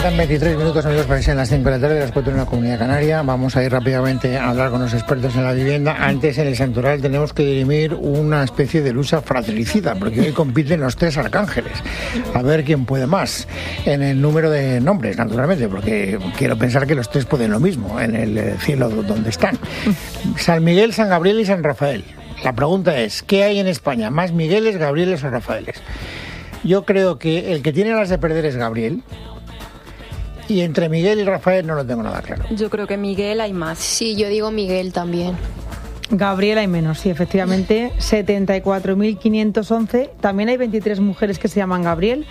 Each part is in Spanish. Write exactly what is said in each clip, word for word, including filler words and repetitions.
Quedan veintitrés minutos, amigos, para que sean las cinco de la tarde, las cuatro en la Comunidad Canaria. Vamos a ir rápidamente a hablar con los expertos en la vivienda. Antes, en el Santoral, tenemos que dirimir una especie de lucha fratricida, porque hoy compiten los tres arcángeles. A ver quién puede más en el número de nombres, naturalmente, porque quiero pensar que los tres pueden lo mismo en el cielo donde están. San Miguel, San Gabriel y San Rafael. La pregunta es, ¿qué hay en España? ¿Más Migueles, Gabrieles o Rafaeles? Yo creo que el que tiene las de perder es Gabriel. Y entre Miguel y Rafael no lo tengo nada claro. Yo creo que Miguel hay más. Sí, yo digo Miguel también. Gabriel hay menos, sí, efectivamente, setenta y cuatro mil quinientos once. También hay veintitrés mujeres que se llaman Gabriel.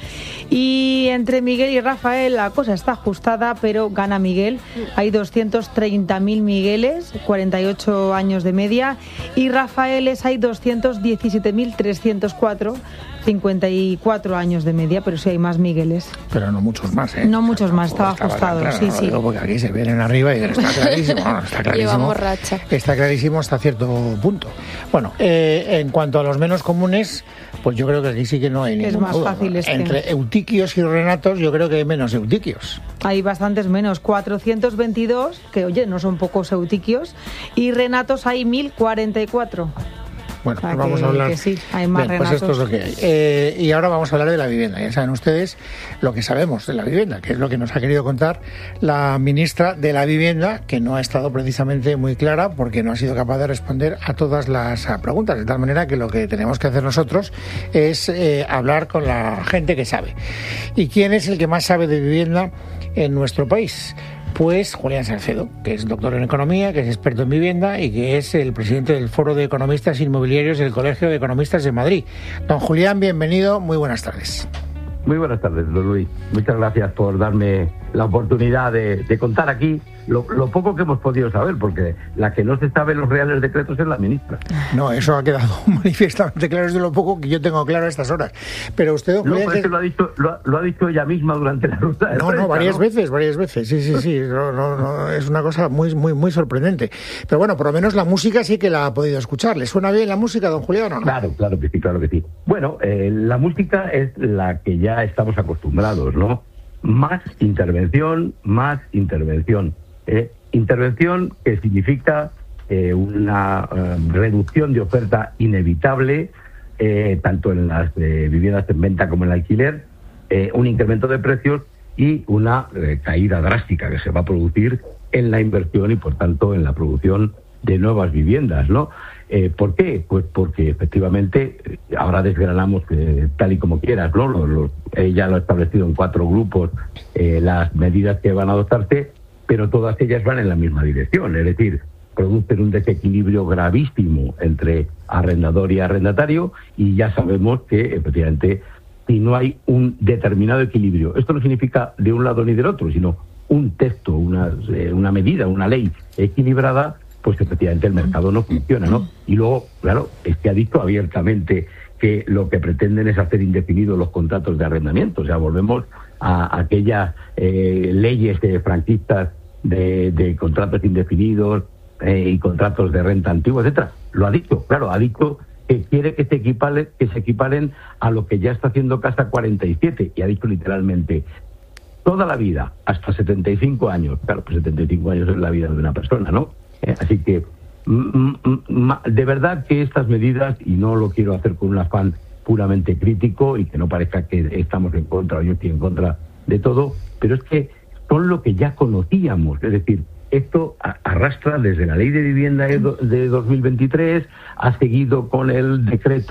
Y entre Miguel y Rafael la cosa está ajustada, pero gana Miguel. Hay doscientos treinta mil Migueles, cuarenta y ocho años de media. Y Rafaeles hay doscientos diecisiete mil trescientos cuatro, cincuenta y cuatro años de media, pero sí hay más Migueles. Pero no muchos más, ¿eh? No muchos más, estaba estaba ajustado, claro, sí, no, sí. Digo porque aquí se vienen arriba y está clarísimo, no, está clarísimo. Llevamos racha. Está clarísimo hasta cierto punto. Bueno, eh, en cuanto a los menos comunes, pues yo creo que aquí sí que no hay ningún Es más duda. fácil este. Entre Eutiquios y Renatos yo creo que hay menos Eutiquios. Hay bastantes menos, cuatrocientos veintidós, que oye, no son pocos Eutiquios, y Renatos hay mil cuarenta y cuatro. Bueno, O sea, pues vamos que, a hablar. que sí, hay más Bien, pues Renatos. esto es lo que hay. Eh, y ahora vamos a hablar de la vivienda. Ya saben ustedes lo que sabemos de la vivienda, que es lo que nos ha querido contar la ministra de la Vivienda, que no ha estado precisamente muy clara porque no ha sido capaz de responder a todas las preguntas. De tal manera que lo que tenemos que hacer nosotros es eh, hablar con la gente que sabe. ¿Y quién es el que más sabe de vivienda en nuestro país? Pues Julián Salcedo, que es doctor en Economía, que es experto en vivienda y que es el presidente del Foro de Economistas Inmobiliarios del Colegio de Economistas de Madrid. Don Julián, bienvenido, muy buenas tardes. Muy buenas tardes, don Luis. Muchas gracias por darme la oportunidad de, de contar aquí lo, lo poco que hemos podido saber, porque la que no se sabe los reales decretos es la ministra. No, eso ha quedado manifiestamente claro, es de lo poco que yo tengo claro a estas horas. Pero usted, don No, Julián... pero es que lo ha dicho, lo, lo ha dicho ella misma durante la ruta de No, prensa, no, varias ¿no? veces, varias veces, sí, sí, sí, no, no, no, es una cosa muy, muy, muy sorprendente. Pero bueno, por lo menos la música sí que la ha podido escuchar. ¿Le suena bien la música, don Julián, o no? Claro, claro que sí, claro que sí. Bueno, eh, la música es la que ya estamos acostumbrados, ¿no? Más intervención, más intervención. Eh, intervención que significa eh, una eh, reducción de oferta inevitable, eh, tanto en las eh, viviendas en venta como en el alquiler, eh, un incremento de precios y una eh, caída drástica que se va a producir en la inversión y, por tanto, en la producción de nuevas viviendas, ¿no? Eh, ¿Por qué? Pues porque efectivamente, ahora desgranamos eh, tal y como quieras, ¿no? Los, los, ella lo ha establecido en cuatro grupos, eh, las medidas que van a adoptarse, pero todas ellas van en la misma dirección, es decir, producen un desequilibrio gravísimo entre arrendador y arrendatario, y ya sabemos que efectivamente si no hay un determinado equilibrio, esto no significa de un lado ni del otro, sino un texto, una, eh, una medida, una ley equilibrada, pues efectivamente el mercado no funciona, ¿no? Y luego, claro, es que ha dicho abiertamente que lo que pretenden es hacer indefinidos los contratos de arrendamiento. O sea, volvemos a aquellas eh, leyes de franquistas de, de contratos indefinidos eh, y contratos de renta antigua, etcétera. Lo ha dicho, claro, ha dicho que quiere que se equiparen, que se equiparen a lo que ya está haciendo Casa cuarenta y siete, y ha dicho literalmente toda la vida, hasta setenta y cinco años. Claro, pues setenta y cinco años es la vida de una persona, ¿no? Eh, así que, mm, mm, de verdad que estas medidas, y no lo quiero hacer con un afán puramente crítico y que no parezca que estamos en contra o yo estoy en contra de todo, pero es que son lo que ya conocíamos, es decir, esto arrastra desde la Ley de Vivienda de dos mil veintitrés, ha seguido con el decreto